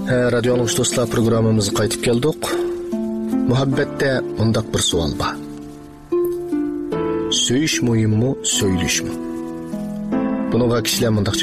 Radio Anglış dostlar programımızı qaytib keldik. Muhabbette mundaq bir savol bor. Söyüş muhimmi, söyleş mi? Bununla kişiler mundaq